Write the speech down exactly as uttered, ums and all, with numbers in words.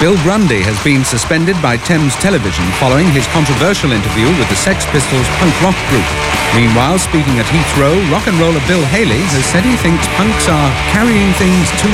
Bill Grundy has been suspended by Thames Television following his controversial interview with the Sex Pistols punk rock group. Meanwhile, speaking at Heathrow, rock and roller Bill Haley has said he thinks punks are carrying things too